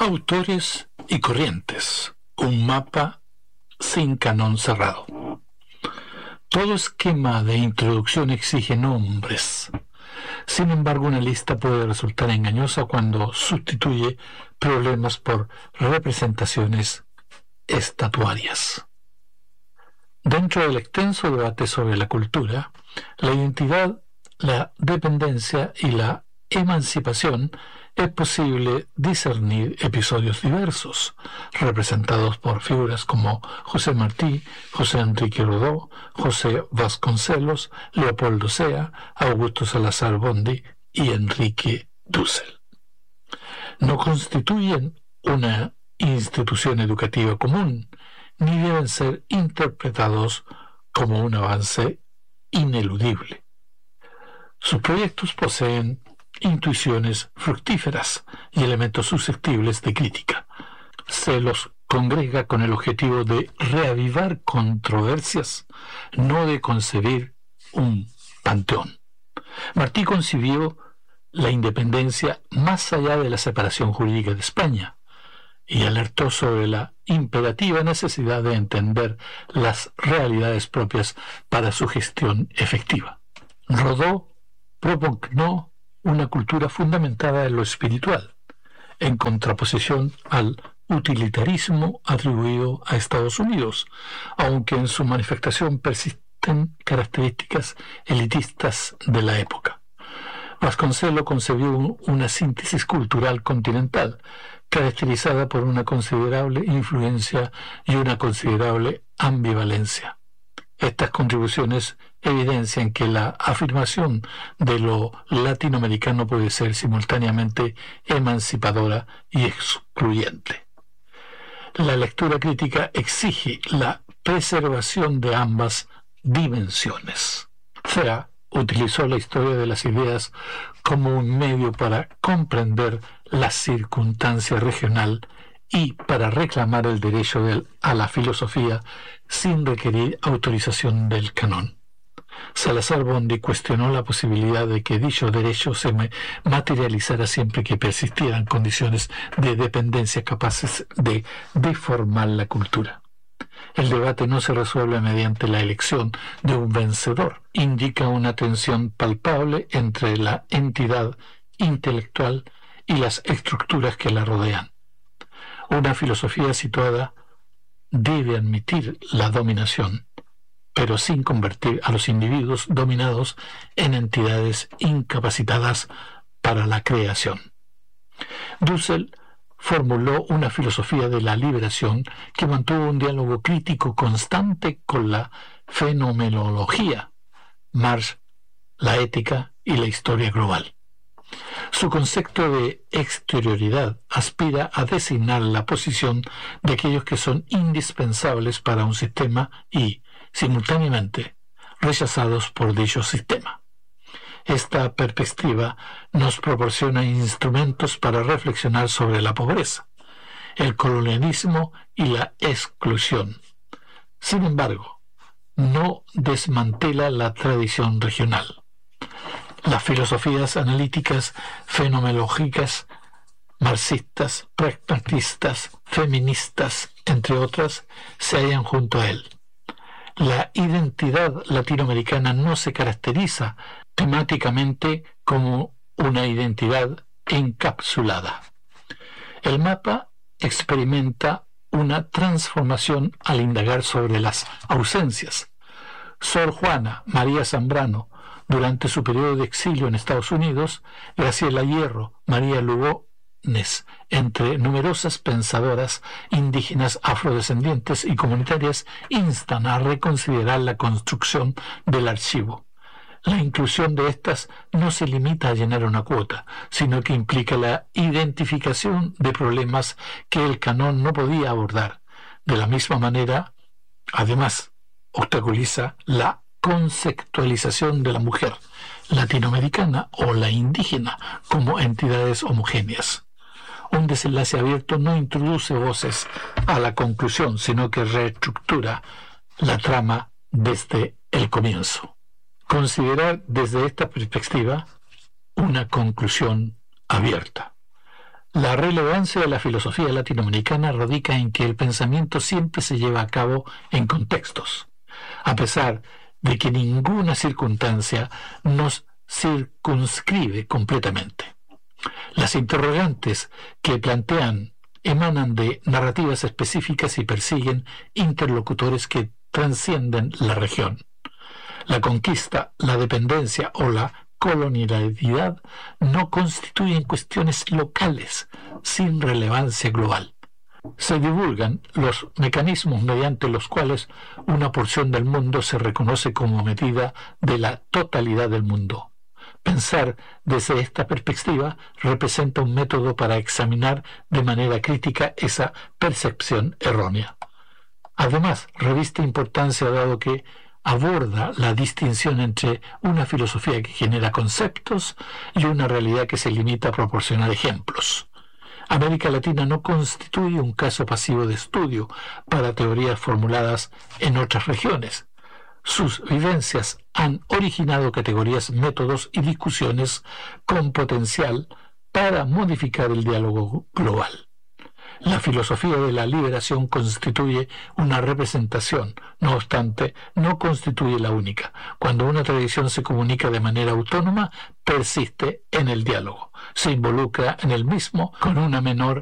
Autores y corrientes. Un mapa sin canon cerrado. Todo esquema de introducción exige nombres. Sin embargo, una lista puede resultar engañosa cuando sustituye problemas por representaciones estatuarias. Dentro del extenso debate sobre la cultura, la identidad, la dependencia y la emancipación, es posible discernir episodios diversos, representados por figuras como José Martí, José Enrique Rodó, José Vasconcelos, Leopoldo Sea, Augusto Salazar Bondy y Enrique Dussel. No constituyen una institución educativa común, ni deben ser interpretados como un avance ineludible. Sus proyectos poseen intuiciones fructíferas y elementos susceptibles de crítica. Se los congrega con el objetivo de reavivar controversias, no de concebir un panteón. Martí concibió la independencia más allá de la separación jurídica de España y alertó sobre la imperativa necesidad de entender las realidades propias para su gestión efectiva. Rodó propugnó una cultura fundamentada en lo espiritual, en contraposición al utilitarismo atribuido a Estados Unidos, aunque en su manifestación persisten características elitistas de la época. Vasconcelos concebió una síntesis cultural continental, caracterizada por una considerable influencia y una considerable ambivalencia. Estas contribuciones evidencian que la afirmación de lo latinoamericano puede ser simultáneamente emancipadora y excluyente. La lectura crítica exige la preservación de ambas dimensiones. Sea utilizó la historia de las ideas como un medio para comprender la circunstancia regional y para reclamar el derecho a la filosofía sin requerir autorización del canon. Salazar Bondy cuestionó la posibilidad de que dicho derecho se materializara siempre que persistieran condiciones de dependencia capaces de deformar la cultura. El debate no se resuelve mediante la elección de un vencedor. Indica una tensión palpable entre la entidad intelectual y las estructuras que la rodean. Una filosofía situada debe admitir la dominación, pero sin convertir a los individuos dominados en entidades incapacitadas para la creación. Dussel formuló una filosofía de la liberación que mantuvo un diálogo crítico constante con la fenomenología, Marx, la ética y la historia global. Su concepto de exterioridad aspira a designar la posición de aquellos que son indispensables para un sistema y, simultáneamente, rechazados por dicho sistema. Esta perspectiva nos proporciona instrumentos para reflexionar sobre la pobreza, el colonialismo y la exclusión. Sin embargo, no desmantela la tradición regional. Las filosofías analíticas, fenomenológicas, marxistas, pragmatistas, feministas, entre otras, se hallan junto a él. La identidad latinoamericana no se caracteriza temáticamente como una identidad encapsulada. El mapa experimenta una transformación al indagar sobre las ausencias. Sor Juana María Zambrano, durante su periodo de exilio en Estados Unidos, Graciela Hierro, María Lugones, entre numerosas pensadoras indígenas, afrodescendientes y comunitarias, instan a reconsiderar la construcción del archivo. La inclusión de estas no se limita a llenar una cuota, sino que implica la identificación de problemas que el canon no podía abordar. De la misma manera, además, obstaculiza la conceptualización de la mujer latinoamericana o la indígena como entidades homogéneas. Un desenlace abierto no introduce voces a la conclusión, sino que reestructura la trama desde el comienzo. Considerar desde esta perspectiva una conclusión abierta. La relevancia de la filosofía latinoamericana radica en que el pensamiento siempre se lleva a cabo en contextos, a pesar de que ninguna circunstancia nos circunscribe completamente. Las interrogantes que plantean emanan de narrativas específicas y persiguen interlocutores que transcienden la región. La conquista, la dependencia o la colonialidad no constituyen cuestiones locales sin relevancia global. Se divulgan los mecanismos mediante los cuales una porción del mundo se reconoce como medida de la totalidad del mundo. Pensar desde esta perspectiva representa un método para examinar de manera crítica esa percepción errónea. Además, reviste importancia dado que aborda la distinción entre una filosofía que genera conceptos y una realidad que se limita a proporcionar ejemplos. América Latina no constituye un caso pasivo de estudio para teorías formuladas en otras regiones. Sus vivencias han originado categorías, métodos y discusiones con potencial para modificar el diálogo global. La filosofía de la liberación constituye una representación, no obstante, no constituye la única. Cuando una tradición se comunica de manera autónoma, persiste en el diálogo, se involucra en el mismo con una menor